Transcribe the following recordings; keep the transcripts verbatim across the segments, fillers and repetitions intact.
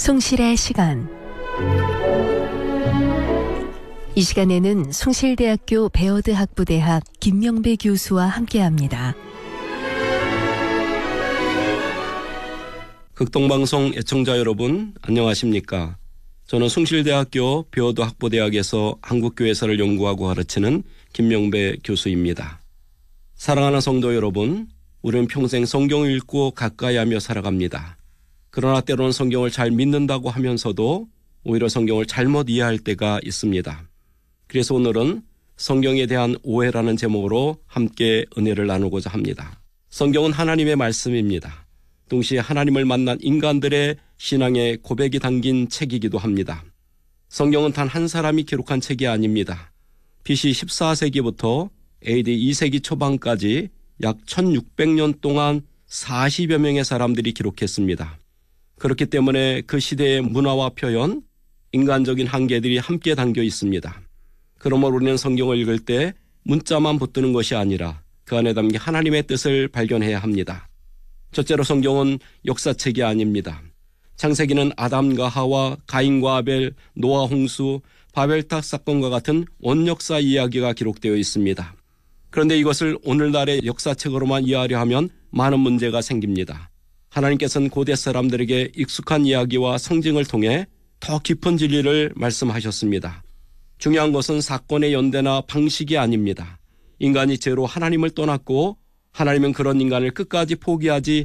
숭실의 시간. 이 시간에는 숭실대학교 배어드 학부대학 김명배 교수와 함께합니다. 극동방송 애청자 여러분, 안녕하십니까? 저는 숭실대학교 배어드 학부대학에서 한국교회사를 연구하고 가르치는 김명배 교수입니다. 사랑하는 성도 여러분, 우리는 평생 성경을 읽고 가까이 하며 살아갑니다. 그러나 때로는 성경을 잘 믿는다고 하면서도 오히려 성경을 잘못 이해할 때가 있습니다. 그래서 오늘은 성경에 대한 오해라는 제목으로 함께 은혜를 나누고자 합니다. 성경은 하나님의 말씀입니다. 동시에 하나님을 만난 인간들의 신앙의 고백이 담긴 책이기도 합니다. 성경은 단 한 사람이 기록한 책이 아닙니다. 비씨 십사 세기부터 에이디 이 세기 초반까지 약 천육백 년 동안 사십여 명의 사람들이 기록했습니다. 그렇기 때문에 그 시대의 문화와 표현, 인간적인 한계들이 함께 담겨 있습니다. 그러므로 우리는 성경을 읽을 때 문자만 붙드는 것이 아니라 그 안에 담긴 하나님의 뜻을 발견해야 합니다. 첫째로 성경은 역사책이 아닙니다. 창세기는 아담과 하와, 가인과 아벨, 노아 홍수, 바벨탑 사건과 같은 원역사 이야기가 기록되어 있습니다. 그런데 이것을 오늘날의 역사책으로만 이해하려 하면 많은 문제가 생깁니다. 하나님께서는 고대 사람들에게 익숙한 이야기와 상징을 통해 더 깊은 진리를 말씀하셨습니다. 중요한 것은 사건의 연대나 방식이 아닙니다. 인간이 죄로 하나님을 떠났고 하나님은 그런 인간을 끝까지 포기하지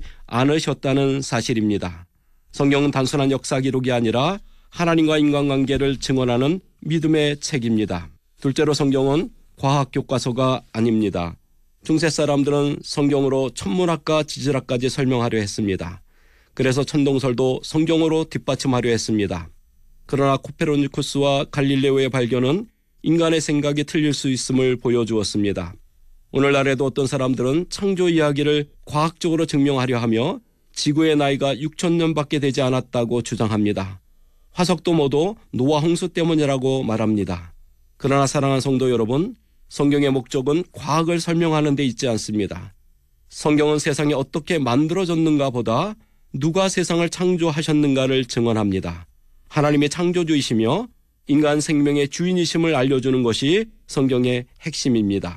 않으셨다는 사실입니다. 성경은 단순한 역사 기록이 아니라 하나님과 인간관계를 증언하는 믿음의 책입니다. 둘째로 성경은 과학 교과서가 아닙니다. 중세 사람들은 성경으로 천문학과 지질학까지 설명하려 했습니다. 그래서 천동설도 성경으로 뒷받침하려 했습니다. 그러나 코페르니쿠스와 갈릴레오의 발견은 인간의 생각이 틀릴 수 있음을 보여주었습니다. 오늘날에도 어떤 사람들은 창조 이야기를 과학적으로 증명하려 하며 지구의 나이가 육천 년밖에 되지 않았다고 주장합니다. 화석도 모두 노아 홍수 때문이라고 말합니다. 그러나 사랑하는 성도 여러분, 성경의 목적은 과학을 설명하는 데 있지 않습니다. 성경은 세상이 어떻게 만들어졌는가 보다 누가 세상을 창조하셨는가를 증언합니다. 하나님의 창조주이시며 인간 생명의 주인이심을 알려주는 것이 성경의 핵심입니다.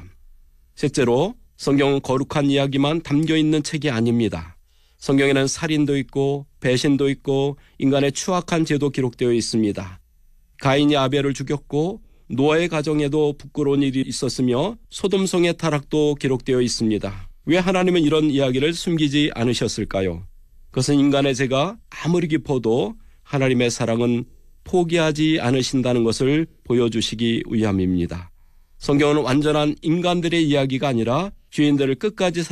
셋째로 성경은 거룩한 이야기만 담겨있는 책이 아닙니다. 성경에는 살인도 있고 배신도 있고 인간의 추악한 죄도 기록되어 있습니다. 가인이 아벨을 죽였고 노아의 가정에도 부끄러운 일이 있었으며 소돔성의 타락도 기록되어 있습니다. 왜 하나님은 이런 이야기를 숨기지 않으셨을까요? 그것은 인간의 죄가 아무리 깊어도 하나님의 사랑은 포기하지 않으신다는 것을 보여주시기 위함입니다. 성경은 완전한 인간들의 이야기가 아니라 죄인들을 끝까지